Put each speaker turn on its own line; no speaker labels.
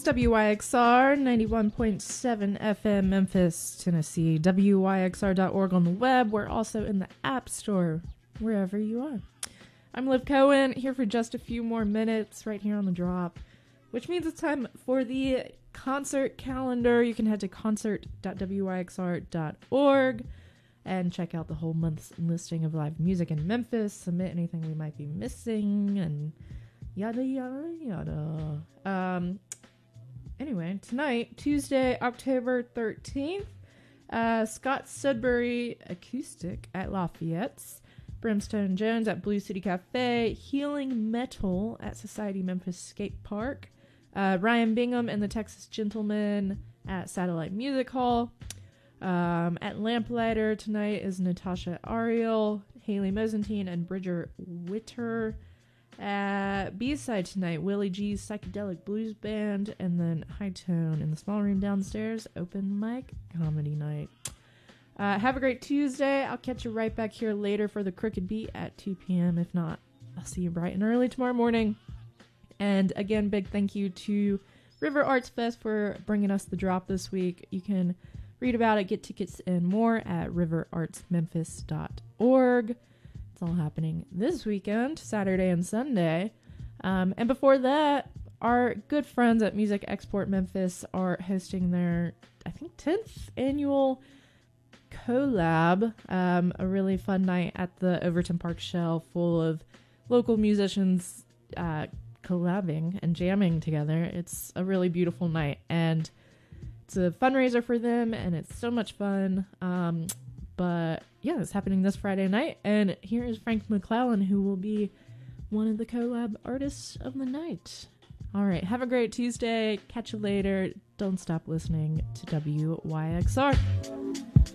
WYXR 91.7 FM Memphis, Tennessee. WYXR.org on the web. We're also in the App Store, wherever you are. I'm Liv Cohen, here for just a few more minutes right here on The Drop, which means it's time for the concert calendar. You can head to concert.wyxr.org and check out the whole month's listing of live music in Memphis, submit anything we might be missing, and yada, yada, yada. Anyway, tonight, Tuesday, October 13th, Scott Sudbury Acoustic at Lafayette's, Brimstone Jones at Blue City Cafe, Healing Metal at Society Memphis Skate Park, Ryan Bingham and the Texas Gentlemen at Satellite Music Hall. At Lamplighter tonight is Natasha Ariel, Haley Mosentine, and Bridger Witter. At B-Side tonight, Willie G's Psychedelic Blues Band, and then High Tone in the small room downstairs, open mic comedy night. Have a great Tuesday. I'll catch you right back here later for the Crooked Beat at 2 p.m. If not, I'll see you bright and early tomorrow morning. And again, big thank you to River Arts Fest for bringing us the drop this week. You can read about it, get tickets, and more at riverartsmemphis.org. It's all happening this weekend, Saturday and Sunday. And before that, our good friends at Music Export Memphis are hosting their, I think, 10th annual collab. A really fun night at the Overton Park Shell full of local musicians collabing and jamming together. It's a really beautiful night, and it's a fundraiser for them, and it's so much fun. But yeah, it's happening this Friday night, and here is Frank McClellan, who will be one of the collab artists of the night. All right, have a great Tuesday. Catch you later. Don't stop listening to WYXR.